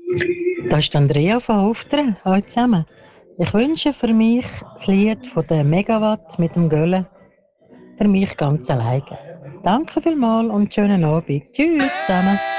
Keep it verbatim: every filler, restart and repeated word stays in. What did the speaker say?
Da ist Andrea von Hofteren. Hallo zusammen. Ich wünsche für mich das Lied von der Megawatt mit dem Göllen. Für mich ganz alleine. Danke vielmals und schönen Abend. Tschüss zusammen.